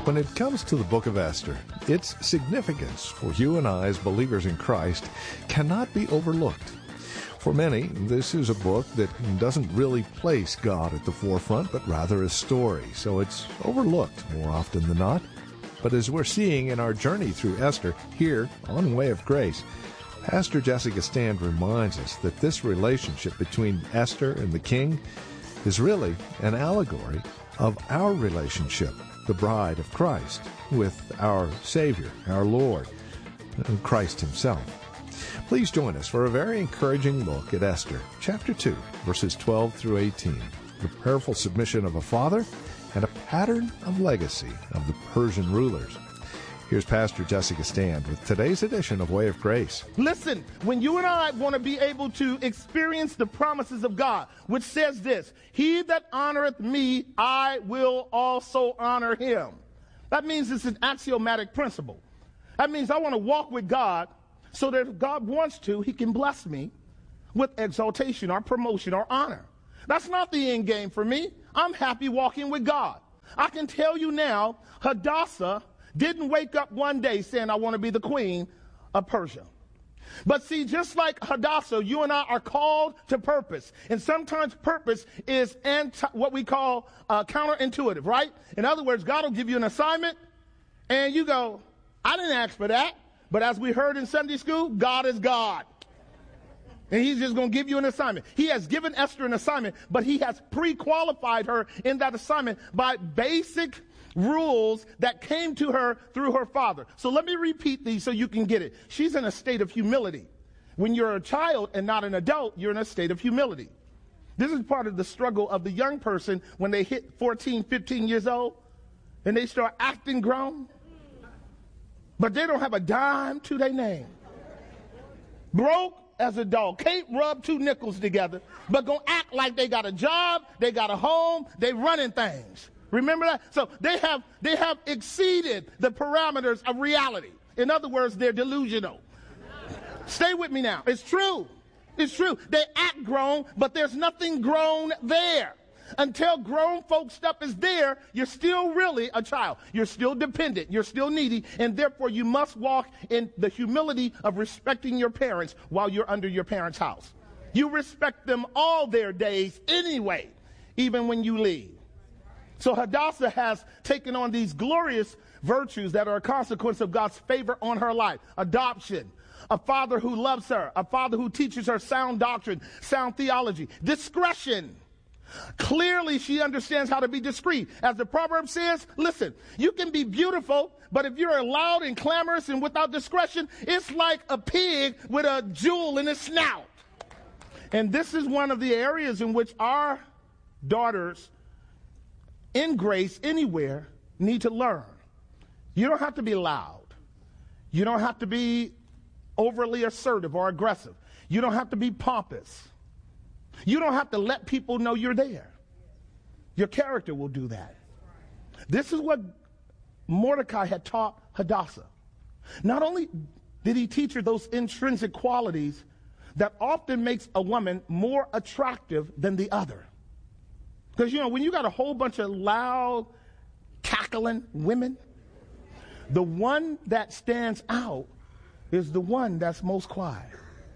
When it comes to the book of Esther, its significance for you and I as believers in Christ cannot be overlooked. For many, this is a book that doesn't really place God at the forefront, but rather a story, so it's overlooked more often than not. But as we're seeing in our journey through Esther here on Way of Grace, Pastor Jessica Stand reminds us that this relationship between Esther and the king is really an allegory of our relationship, the bride of Christ, with our Savior, our Lord, and Christ himself. Please join us for a very encouraging look at Esther, chapter 2, verses 12 through 18, the prayerful submission of a father and a pattern of legacy of the Persian rulers. Here's Pastor Jessica Stand with today's edition of Way of Grace. Listen, when you and I want to be able to experience the promises of God, which says this, "He that honoreth me, I will also honor him." That means it's an axiomatic principle. That means I want to walk with God so that if God wants to, he can bless me with exaltation or promotion or honor. That's not the end game for me. I'm happy walking with God. I can tell you now, Hadassah didn't wake up one day saying, "I want to be the queen of Persia." But see, just like Hadassah, you and I are called to purpose. And sometimes purpose is what we call counterintuitive, right? In other words, God will give you an assignment, and you go, "I didn't ask for that." But as we heard in Sunday school, God is God. And he's just going to give you an assignment. He has given Esther an assignment, but he has pre-qualified her in that assignment by basic rules that came to her through her father. So let me repeat these so you can get it. She's in a state of humility. When you're a child and not an adult, you're in a state of humility. This is part of the struggle of the young person when they hit 14, 15 years old and they start acting grown, but they don't have a dime to their name. Broke as a dog, can't rub two nickels together, but gonna act like they got a job, they got a home, they running things. Remember that? So they have exceeded the parameters of reality. In other words, they're delusional. Stay with me now. It's true. It's true. They act grown, but there's nothing grown there. Until grown folk stuff is there, you're still really a child. You're still dependent. You're still needy. And therefore, you must walk in the humility of respecting your parents while you're under your parents' house. You respect them all their days anyway, even when you leave. So Hadassah has taken on these glorious virtues that are a consequence of God's favor on her life. Adoption, a father who loves her, a father who teaches her sound doctrine, sound theology, discretion. Clearly, she understands how to be discreet. As the proverb says, listen, you can be beautiful, but if you're loud and clamorous and without discretion, it's like a pig with a jewel in its snout. And this is one of the areas in which our daughters in grace anywhere need to learn. You don't have to be loud. You don't have to be overly assertive or aggressive. You don't have to be pompous. You don't have to let people know you're there. Your character will do that. This is what Mordecai had taught Hadassah. Not only did he teach her those intrinsic qualities that often makes a woman more attractive than the other. Because, when you got a whole bunch of loud, cackling women, the one that stands out is the one that's most quiet.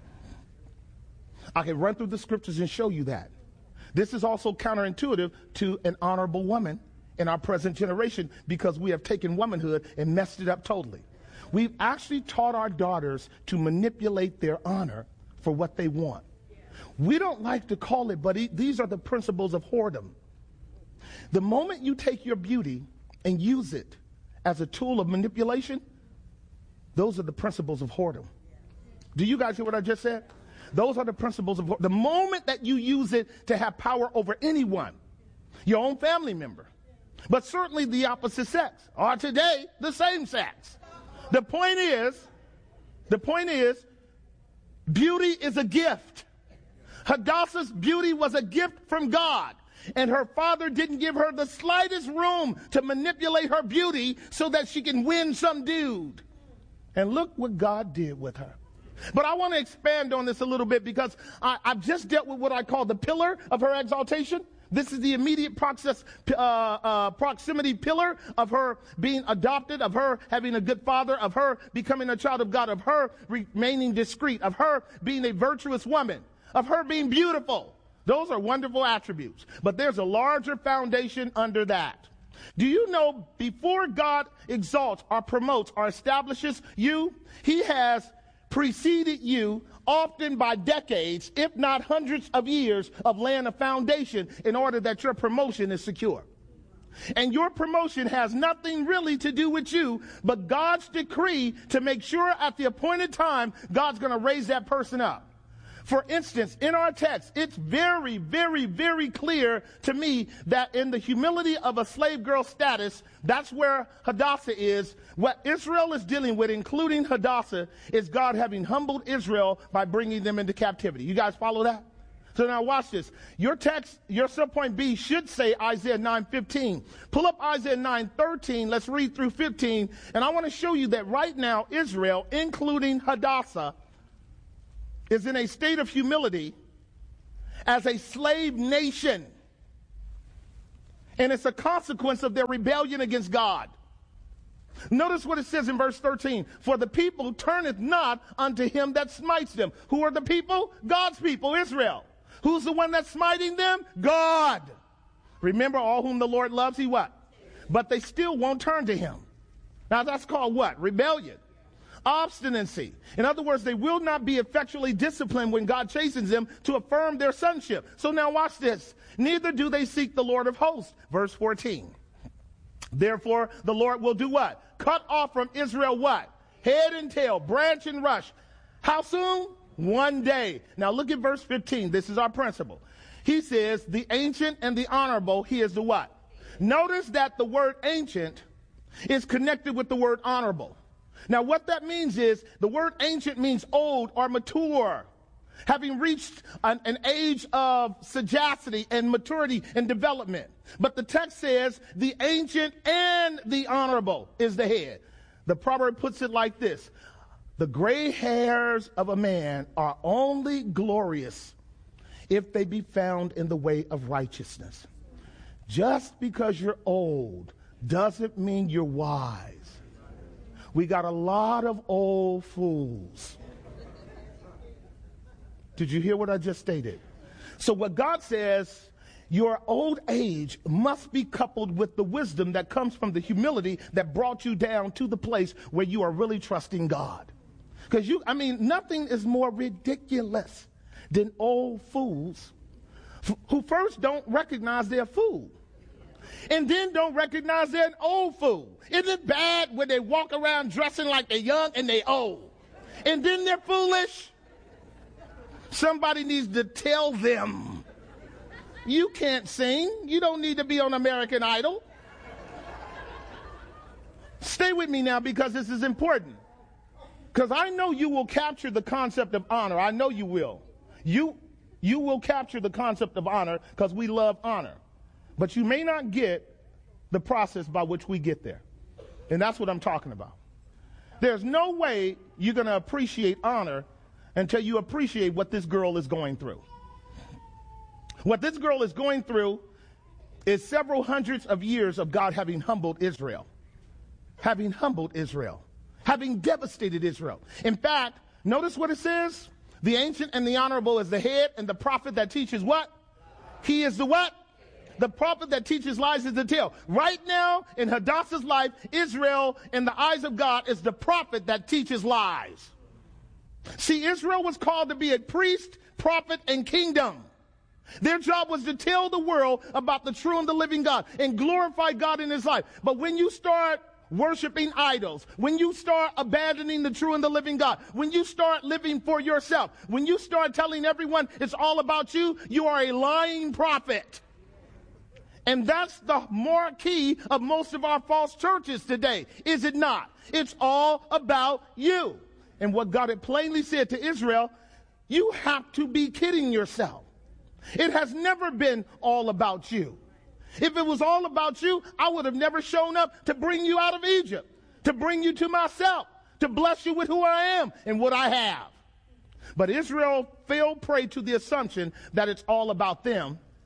I can run through the scriptures and show you that. This is also counterintuitive to an honorable woman in our present generation because we have taken womanhood and messed it up totally. We've actually taught our daughters to manipulate their honor for what they want. We don't like to call it, but these are the principles of whoredom. The moment you take your beauty and use it as a tool of manipulation, those are the principles of whoredom. Do you guys hear what I just said? Those are the principles of the moment that you use it to have power over anyone, your own family member, but certainly the opposite sex, or today, the same sex. The point is, beauty is a gift. Hadassah's beauty was a gift from God, and her father didn't give her the slightest room to manipulate her beauty so that she can win some dude. And look what God did with her. But I want to expand on this a little bit because I've just dealt with what I call the pillar of her exaltation. This is the immediate proximity pillar of her being adopted, of her having a good father, of her becoming a child of God, of her remaining discreet, of her being a virtuous woman, of her being beautiful. Those are wonderful attributes. But there's a larger foundation under that. Do you know before God exalts or promotes or establishes you, he has preceded you often by decades, if not hundreds of years, of laying a foundation in order that your promotion is secure. And your promotion has nothing really to do with you, but God's decree to make sure at the appointed time, God's going to raise that person up. For instance, in our text, it's very, very, very clear to me that in the humility of a slave girl status, that's where Hadassah is. What Israel is dealing with, including Hadassah, is God having humbled Israel by bringing them into captivity. You guys follow that? So now watch this. Your text, your subpoint B should say Isaiah 9:15. Pull up Isaiah 9:13. Let's read through 15. And I want to show you that right now, Israel, including Hadassah, is in a state of humility as a slave nation. And it's a consequence of their rebellion against God. Notice what it says in verse 13. For the people turneth not unto him that smites them. Who are the people? God's people, Israel. Who's the one that's smiting them? God. Remember, all whom the Lord loves, he what? But they still won't turn to him. Now that's called what? Rebellion. Obstinacy. In other words, they will not be effectually disciplined when God chastens them to affirm their sonship. So now watch this. Neither do they seek the Lord of hosts. Verse 14. Therefore, the Lord will do what? Cut off from Israel what? Head and tail, branch and rush. How soon? One day. Now look at verse 15. This is our principle. He says, the ancient and the honorable, he is the what? Notice that the word ancient is connected with the word honorable. Now what that means is the word ancient means old or mature, having reached an age of sagacity and maturity and development. But the text says the ancient and the honorable is the head. The proverb puts it like this. The gray hairs of a man are only glorious if they be found in the way of righteousness. Just because you're old doesn't mean you're wise. We got a lot of old fools. Did you hear what I just stated? So what God says, your old age must be coupled with the wisdom that comes from the humility that brought you down to the place where you are really trusting God. Because nothing is more ridiculous than old fools who first don't recognize they're a fool. And then don't recognize they're an old fool. Isn't it bad when they walk around dressing like they're young and they're old? And then they're foolish? Somebody needs to tell them, you can't sing. You don't need to be on American Idol. Stay with me now because this is important. Because I know you will capture the concept of honor. I know you will. You will capture the concept of honor because we love honor. But you may not get the process by which we get there. And that's what I'm talking about. There's no way you're going to appreciate honor until you appreciate what this girl is going through. What this girl is going through is several hundreds of years of God having humbled Israel. Having humbled Israel. Having devastated Israel. In fact, notice what it says. The ancient and the honorable is the head, and the prophet that teaches what? He is the what? The prophet that teaches lies is the tail. Right now, in Hadassah's life, Israel, in the eyes of God, is the prophet that teaches lies. See, Israel was called to be a priest, prophet, and kingdom. Their job was to tell the world about the true and the living God and glorify God in his life. But when you start worshiping idols, when you start abandoning the true and the living God, when you start living for yourself, when you start telling everyone it's all about you, you are a lying prophet. And that's the marquee of most of our false churches today, is it not? It's all about you. And what God had plainly said to Israel, you have to be kidding yourself. It has never been all about you. If it was all about you, I would have never shown up to bring you out of Egypt, to bring you to myself, to bless you with who I am and what I have. But Israel fell prey to the assumption that it's all about them.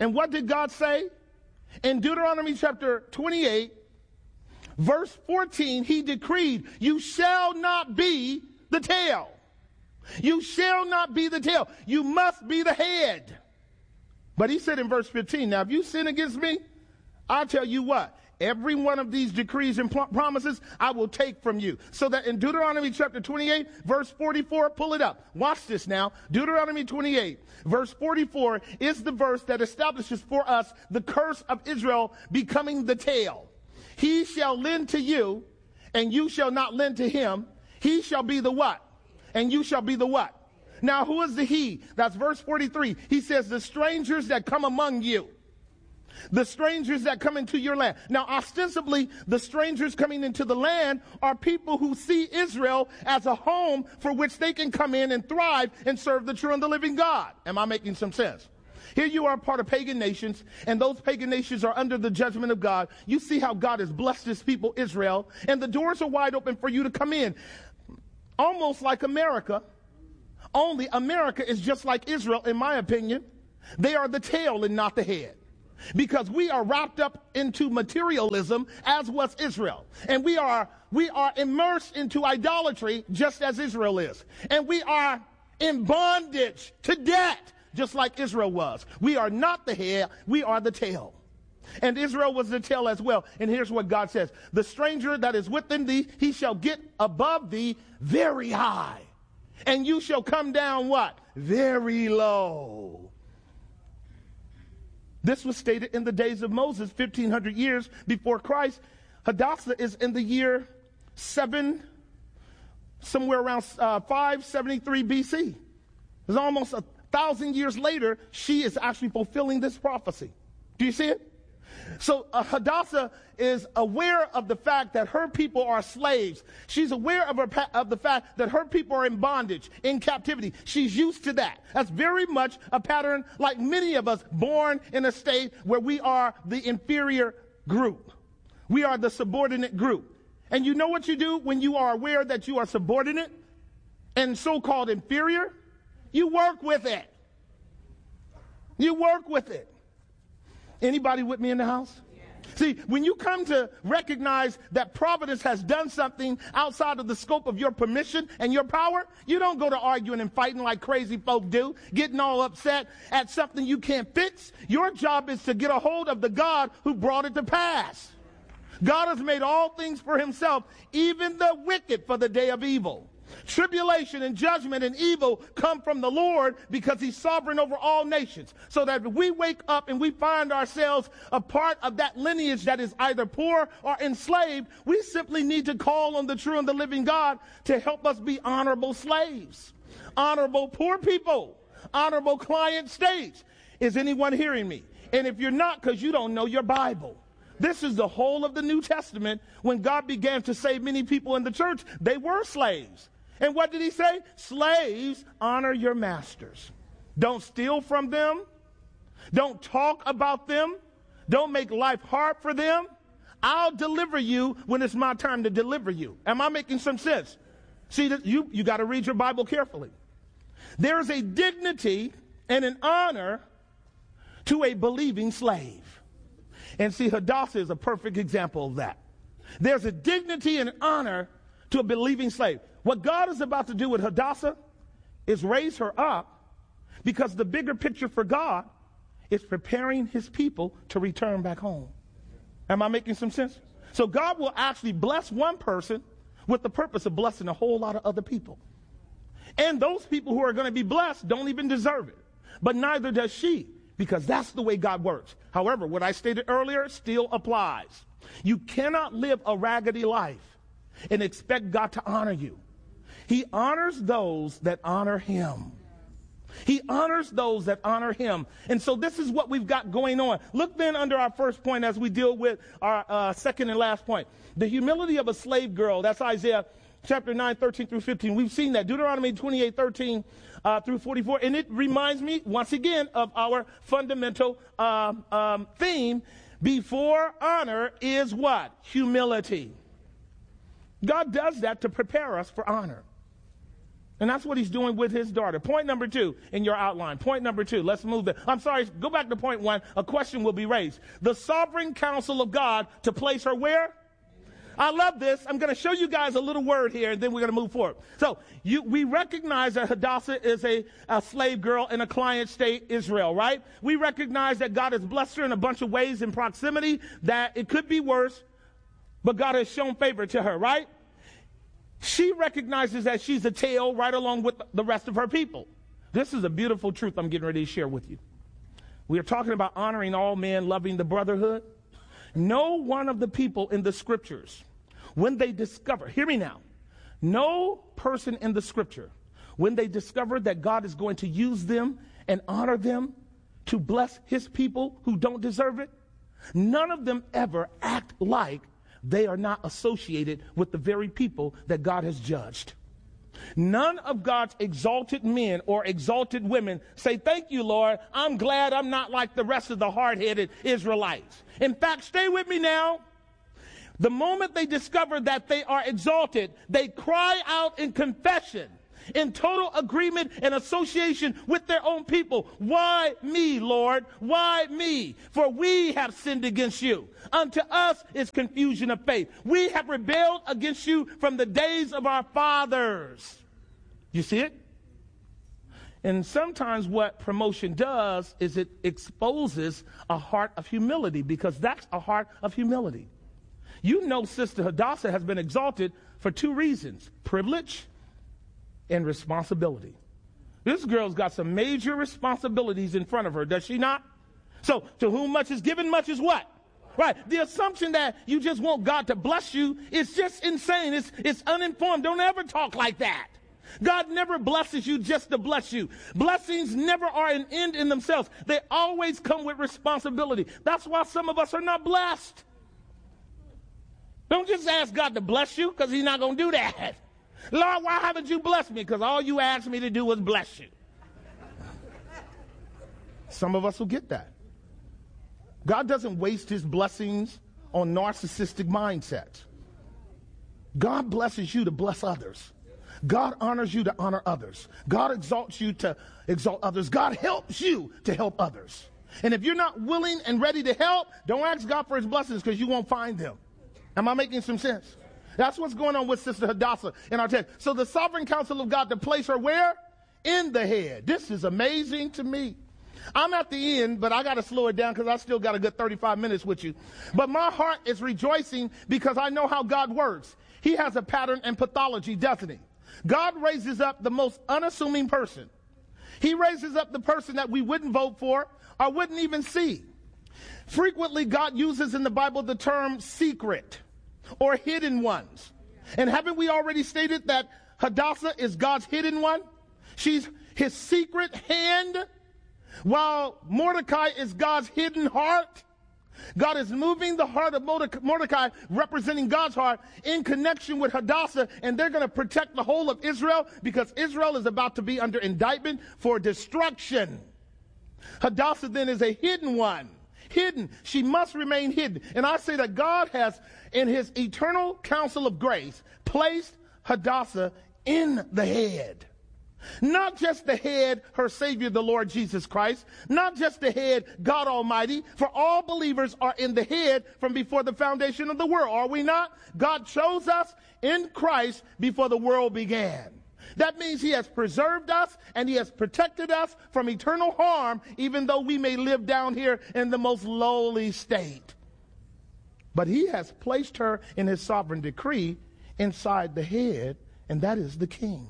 And what did God say? In Deuteronomy chapter 28, verse 14, he decreed, you shall not be the tail. You shall not be the tail. You must be the head. But he said in verse 15, now if you sin against me, I'll tell you what, every one of these decrees and promises I will take from you. So that in Deuteronomy chapter 28, verse 44, pull it up. Watch this now. Deuteronomy 28, verse 44 is the verse that establishes for us the curse of Israel becoming the tail. He shall lend to you, and you shall not lend to him. He shall be the what? And you shall be the what? Now, who is the he? That's verse 43. He says, the strangers that come among you. The strangers that come into your land. Now, ostensibly, the strangers coming into the land are people who see Israel as a home for which they can come in and thrive and serve the true and the living God. Am I making some sense? Here you are part of pagan nations, and those pagan nations are under the judgment of God. You see how God has blessed his people, Israel, and the doors are wide open for you to come in. Almost like America, only America is just like Israel, in my opinion. They are the tail and not the head. Because we are wrapped up into materialism as was Israel. And we are immersed into idolatry just as Israel is. And we are in bondage to debt just like Israel was. We are not the head, we are the tail. And Israel was the tail as well. And here's what God says. The stranger that is within thee, he shall get above thee very high. And you shall come down what? Very low. This was stated in the days of Moses, 1,500 years before Christ. Hadassah is in the year 7, somewhere around 573 BC. It's almost 1,000 years later, she is actually fulfilling this prophecy. Do you see it? So Hadassah is aware of the fact that her people are slaves. She's aware of the fact that her people are in bondage, in captivity. She's used to that. That's very much a pattern like many of us born in a state where we are the inferior group. We are the subordinate group. And you know what you do when you are aware that you are subordinate and so-called inferior? You work with it. You work with it. Anybody with me in the house? See, when you come to recognize that providence has done something outside of the scope of your permission and your power, you don't go to arguing and fighting like crazy folk do, getting all upset at something you can't fix. Your job is to get a hold of the God who brought it to pass. God has made all things for himself, even the wicked for the day of evil. Tribulation and judgment and evil come from the Lord because he's sovereign over all nations. So that if we wake up and we find ourselves a part of that lineage that is either poor or enslaved, we simply need to call on the true and the living God to help us be honorable slaves, honorable poor people, honorable client states. Is anyone hearing me? And if you're not, because you don't know your Bible. This is the whole of the New Testament. When God began to save many people in the church, they were slaves. And what did he say? Slaves, honor your masters. Don't steal from them. Don't talk about them. Don't make life hard for them. I'll deliver you when it's my time to deliver you. Am I making some sense? See, you got to read your Bible carefully. There is a dignity and an honor to a believing slave. And see, Hadassah is a perfect example of that. There's a dignity and honor to a believing slave. What God is about to do with Hadassah is raise her up, because the bigger picture for God is preparing his people to return back home. Am I making some sense? So God will actually bless one person with the purpose of blessing a whole lot of other people. And those people who are going to be blessed don't even deserve it. But neither does she, because that's the way God works. However, what I stated earlier still applies. You cannot live a raggedy life and expect God to honor you. He honors those that honor him. He honors those that honor him. And so this is what we've got going on. Look then under our first point as we deal with our second and last point. The humility of a slave girl. That's Isaiah chapter 9, 13 through 15. We've seen that. Deuteronomy 28, 13 through 44. And it reminds me, once again, of our fundamental theme. Before honor is what? Humility. God does that to prepare us for honor. And that's what he's doing with his daughter. Point number 2 in your outline. Point number 2. Let's move there. I'm sorry. Go back to point 1. A question will be raised. The sovereign counsel of God to place her where? I love this. I'm going to show you guys a little word here, and then we're going to move forward. So we recognize that Hadassah is a slave girl in a client state, Israel, right? We recognize that God has blessed her in a bunch of ways in proximity, that it could be worse, but God has shown favor to her, right? She recognizes that she's a tail right along with the rest of her people. This is a beautiful truth I'm getting ready to share with you. We are talking about honoring all men, loving the brotherhood. No one of the people in the scriptures, when they discover, hear me now, no person in the scripture, when they discover that God is going to use them and honor them to bless his people who don't deserve it, none of them ever act like they are not associated with the very people that God has judged. None of God's exalted men or exalted women say, thank you, Lord. I'm glad I'm not like the rest of the hard-headed Israelites. In fact, stay with me now. The moment they discover that they are exalted, they cry out in confession, in total agreement and association with their own people. Why me, Lord? Why me? For we have sinned against you. Unto us is confusion of faith. We have rebelled against you from the days of our fathers. You see it? And sometimes what promotion does is it exposes a heart of humility, because that's a heart of humility. You know, Sister Hadassah has been exalted for 2 reasons: privilege and responsibility. This girl's got some major responsibilities in front of her, does she not? So, to whom much is given, much is what? Right. The assumption that you just want God to bless you is just insane. It's uninformed. Don't ever talk like that. God never blesses you just to bless you. Blessings never are an end in themselves. They always come with responsibility. That's why some of us are not blessed. Don't just ask God to bless you, because he's not going to do that. Lord, why haven't you blessed me? Because all you asked me to do was bless you. Some of us will get that. God doesn't waste his blessings on narcissistic mindsets. God blesses you to bless others. God honors you to honor others. God exalts you to exalt others. God helps you to help others. And if you're not willing and ready to help, don't ask God for his blessings, because you won't find them. Am I making some sense? That's what's going on with Sister Hadassah in our text. So the sovereign counsel of God to place her where? In the head. This is amazing to me. I'm at the end, but I got to slow it down because I still got a good 35 minutes with you. But my heart is rejoicing because I know how God works. He has a pattern and pathology, doesn't he? God raises up the most unassuming person. He raises up the person that we wouldn't vote for or wouldn't even see. Frequently, God uses in the Bible the term secret or hidden ones. And haven't we already stated that Hadassah is God's hidden one? She's his secret hand, while Mordecai is God's hidden heart. God is moving the heart of Mordecai, representing God's heart, in connection with Hadassah, and they're going to protect the whole of Israel, because Israel is about to be under indictment for destruction. Hadassah then is a hidden one. Hidden. She must remain hidden. And I say that God has, in his eternal counsel of grace, placed Hadassah in the head. Not just the head, her Savior, the Lord Jesus Christ. Not just the head, God Almighty. For all believers are in the head from before the foundation of the world. Are we not? God chose us in Christ before the world began. That means he has preserved us and he has protected us from eternal harm, even though we may live down here in the most lowly state. But he has placed her in his sovereign decree inside the head, and that is the king.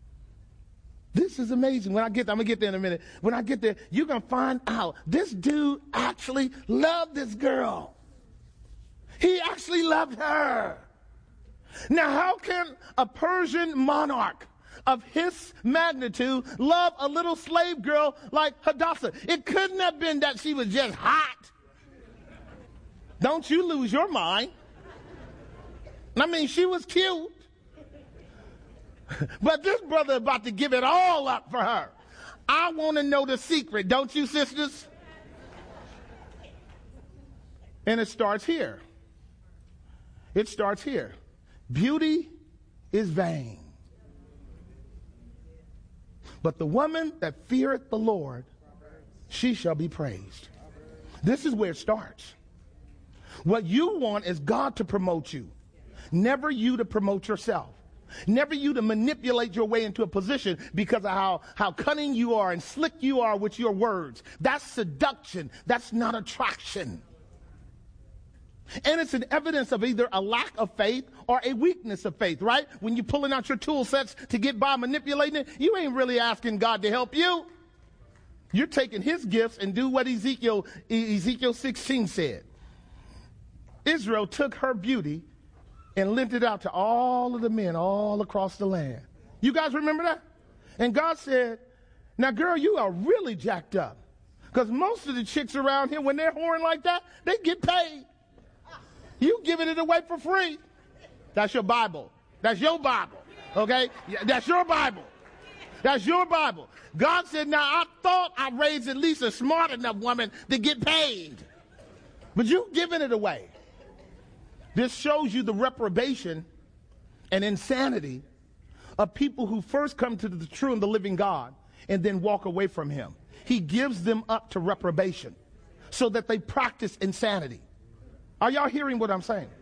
This is amazing. I'm going to get there in a minute. When I get there, you're going to find out this dude actually loved this girl. He actually loved her. Now, how can a Persian monarch of his magnitude love a little slave girl like Hadassah? It couldn't have been that she was just hot. Don't you lose your mind. I mean, she was cute. But this brother about to give it all up for her. I want to know the secret, don't you, sisters? And it starts here. It starts here. Beauty is vain. But the woman that feareth the Lord, she shall be praised. This is where it starts. What you want is God to promote you, never you to promote yourself. Never you to manipulate your way into a position because of how cunning you are and slick you are with your words. That's seduction. That's not attraction. And it's an evidence of either a lack of faith or a weakness of faith, right? When you're pulling out your tool sets to get by manipulating it, you ain't really asking God to help you. You're taking his gifts and do what Ezekiel 16 said. Israel took her beauty and lent it out to all of the men all across the land. You guys remember that? And God said, now, girl, you are really jacked up. Because most of the chicks around here, when they're whoring like that, they get paid. You giving it away for free. That's your Bible. That's your Bible. Okay? That's your Bible. That's your Bible. God said, now, I thought I raised at least a smart enough woman to get paid. But you giving it away. This shows you the reprobation and insanity of people who first come to the true and the living God and then walk away from him. He gives them up to reprobation so that they practice insanity. Are y'all hearing what I'm saying?